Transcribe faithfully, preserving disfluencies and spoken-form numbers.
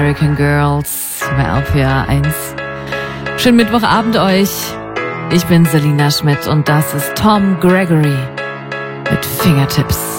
American Girls bei R P R eins. Schönen Mittwochabend euch. Ich bin Selina Schmidt und das ist Tom Gregory mit Fingertips.